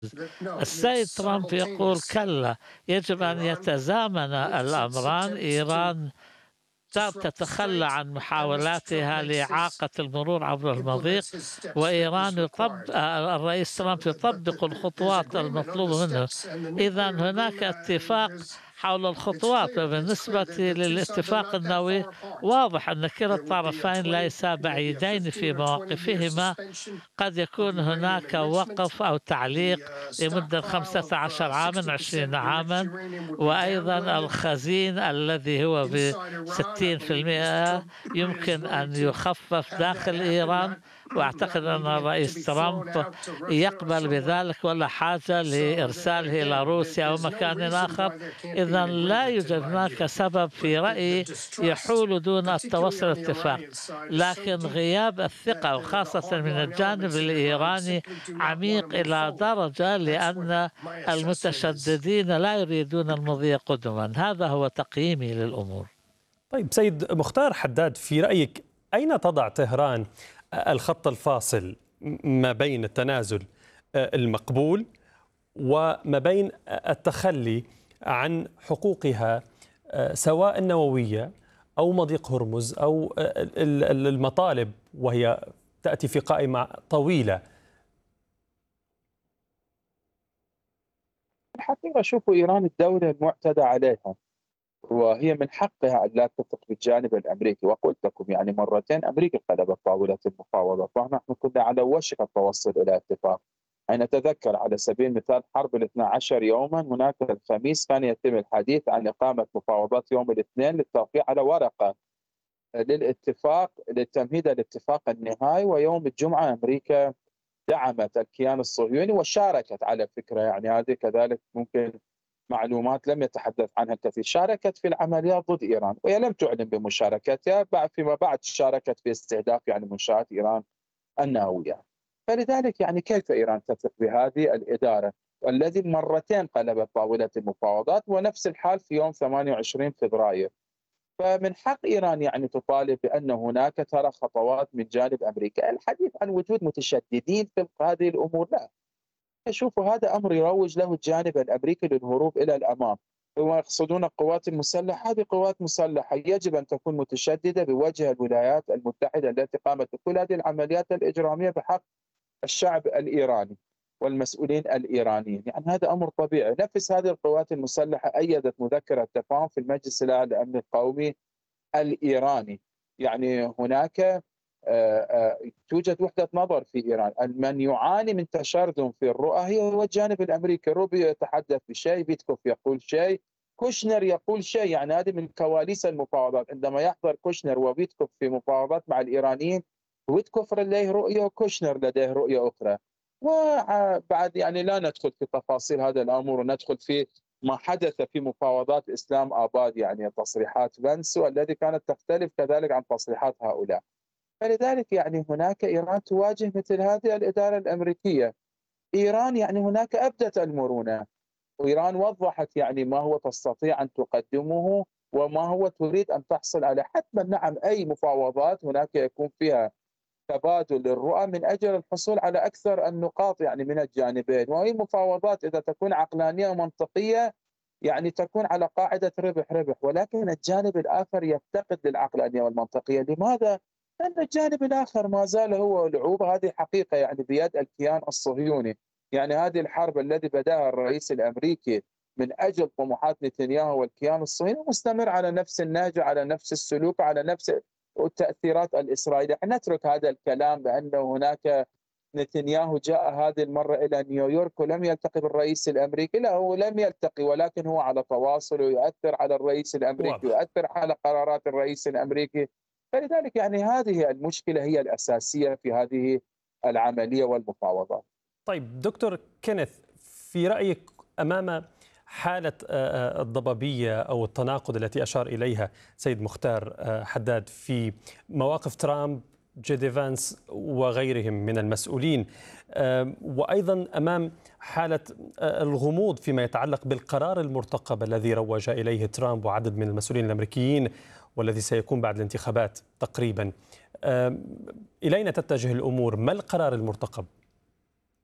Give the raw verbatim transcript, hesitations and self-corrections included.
السيد ترامب يقول كلا، يجب أن يتزامن الأمران. إيران ت- تتخلى عن محاولاتها لإعاقة المرور عبر المضيق، وإيران يطبق الرئيس ترامب يطبق الخطوات المطلوبة منه. إذا هناك اتفاق حول الخطوات. وبالنسبة للاتفاق النووي، واضح أن كلا الطرفين ليس بعيدين في مواقفهما. قد يكون هناك وقف أو تعليق لمدة خمسة عشر عاما، عشرين عاما، وأيضا الخزين الذي هو بستين في المئة يمكن أن يخفف داخل إيران. وأعتقد أن الرئيس ترامب يقبل بذلك، ولا حاجة لإرساله إلى روسيا أو مكان آخر. إذا لا يوجد هناك سبب في رأيي يحول دون التوصل اتفاق، لكن غياب الثقة وخاصة من الجانب الإيراني عميق إلى درجة لأن المتشددين لا يريدون المضي قدما. هذا هو تقييمي للأمور. طيب سيد مختار حداد، في رأيك أين تضع طهران الخط الفاصل ما بين التنازل المقبول وما بين التخلي عن حقوقها، سواء النووية أو مضيق هرمز أو المطالب، وهي تأتي في قائمة طويلة؟ الحقيقة شوفوا، إيران الدولة المعتدى عليها، وهي من حقها أن لا تثق بالجانب الأمريكي. وقلت لكم يعني مرتين أمريكا قلبت طاولة المفاوضات، ونحن كنا على وشك التوصل إلى اتفاق. أنا أتذكر على سبيل المثال حرب الاثنى عشر يوما، هناك الخميس كان يتم الحديث عن إقامة مفاوضات يوم الاثنين للتوقيع على ورقة للاتفاق لتمهيد الاتفاق النهائي، ويوم الجمعة أمريكا دعمت الكيان الصهيوني وشاركت على فكرة، يعني هذه كذلك ممكن معلومات لم يتحدث عنها الكثير، شاركت في العمليات ضد إيران، وهي لم تعلن بمشاركتها. بعد فيما بعد شاركت في استهداف يعني منشآت إيران النووية. فلذلك يعني كيف إيران تثق بهذه الإدارة الذي مرتين قلبت طاولة المفاوضات، ونفس الحال في يوم ثمانية وعشرين فبراير. فمن حق إيران يعني تطالب بأن هناك ترى خطوات من جانب أمريكا. الحديث عن وجود متشددين في هذه الأمور لا، شوفوا هذا أمر يروج له الجانب الأمريكي للهروب إلى الأمام. هم يقصدون القوات المسلحة، هذه قوات مسلحة يجب أن تكون متشددة بوجه الولايات المتحدة التي قامت بكل هذه العمليات الإجرامية بحق الشعب الإيراني والمسؤولين الإيرانيين. يعني هذا أمر طبيعي. نفس هذه القوات المسلحة أيدت مذكرة تفاهم في المجلس الأعلى للأمن القومي الإيراني. يعني هناك توجد وحدة نظر في إيران. من يعاني من تشرذم في الرؤى هي هو الجانب الأمريكي. روبيو يتحدث بشيء، بيتكوف يقول شيء، كوشنر يقول شيء. يعني هذه من كواليس المفاوضات. عندما يحضر كوشنر وبيتكوف في مفاوضات مع الإيرانيين، ويتكوف لديه رؤية وكوشنر لديه رؤية أخرى. وبعد يعني لا ندخل في تفاصيل هذا الأمر، وندخل في ما حدث في مفاوضات إسلام آباد، يعني تصريحات بنس والتي كانت تختلف كذلك عن تصريحات هؤلاء. فلذلك يعني هناك إيران تواجه مثل هذه الإدارة الأمريكية. إيران يعني هناك أبدت المرونة، وإيران وضحت يعني ما هو تستطيع أن تقدمه وما هو تريد أن تحصل عليه. حتما نعم، أي مفاوضات هناك يكون فيها تبادل للرؤى من أجل الحصول على أكثر النقاط يعني من الجانبين. وهي مفاوضات إذا تكون عقلانية ومنطقية يعني تكون على قاعدة ربح ربح، ولكن الجانب الآخر يفتقد للعقلانية والمنطقية. لماذا؟ لأن الجانب الآخر ما زال هو لعوب. هذه حقيقة يعني بيد الكيان الصهيوني. يعني هذه الحرب الذي بدأها الرئيس الأمريكي من أجل طموحات نتنياهو والكيان الصهيوني مستمر على نفس النهج، على نفس السلوك، على نفس التأثيرات الإسرائيلية. نترك هذا الكلام بأن هناك نتنياهو جاء هذه المرة إلى نيويورك ولم يلتقي بالرئيس الأمريكي. لا، هو لم يلتقي، ولكن هو على تواصل ويؤثر على الرئيس الأمريكي، واضح. ويؤثر على قرارات الرئيس الأمريكي. فلذلك يعني هذه المشكلة هي الأساسية في هذه العملية والمفاوضات. طيب دكتور كينيث، في رأيك أمام حالة الضبابية أو التناقض التي أشار إليها سيد مختار حداد في مواقف ترامب، جيدي فانس وغيرهم من المسؤولين، وأيضا أمام حالة الغموض فيما يتعلق بالقرار المرتقب الذي روج إليه ترامب وعدد من المسؤولين الأمريكيين والذي سيكون بعد الانتخابات تقريبا، إلينا تتجه الأمور؟ ما القرار المرتقب؟